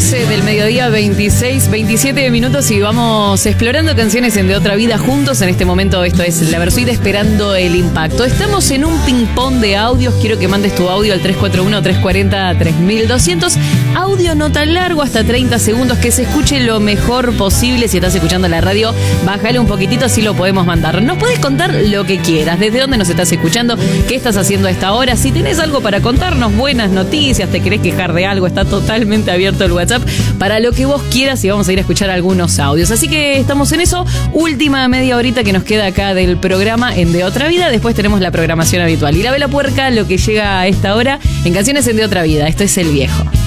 12 del mediodía, 27 minutos y vamos explorando canciones en De Otra Vida juntos. En este momento esto es La Versuit esperando el impacto. Estamos en un ping-pong de audios. Quiero que mandes tu audio al 341-340-3200. Audio no tan largo, hasta 30 segundos, que se escuche lo mejor posible. Si estás escuchando la radio, bájale un poquitito, así lo podemos mandar. Nos puedes contar lo que quieras, desde dónde nos estás escuchando, qué estás haciendo a esta hora. Si tenés algo para contarnos, buenas noticias, te querés quejar de algo, está totalmente abierto el WhatsApp para lo que vos quieras y vamos a ir a escuchar algunos audios. Así que estamos en eso. Última media horita que nos queda acá del programa en De Otra Vida. Después tenemos la programación habitual. Y la vela puerca, lo que llega a esta hora en Canciones en De Otra Vida. Esto es El Viejo.